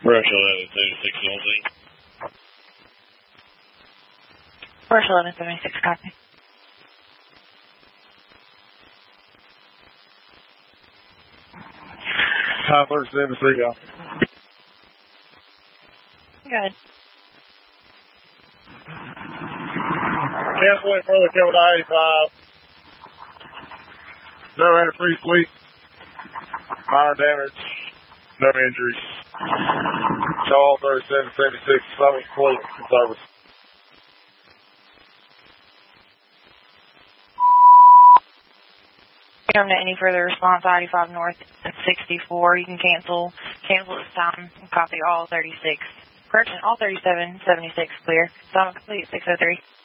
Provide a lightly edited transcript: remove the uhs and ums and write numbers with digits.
Rush 1176 Golden. Rush 1176, copy. High 37, Seagull. Good. Canceling further coming to 85. No antifreeze leak. Minor damage. No injuries. Call 3776, Summit Fleet Service. Come to any further response, I-85 North at 64. You can cancel this time and copy all 36. Correction, all 37, 76 clear. Summit complete, 603.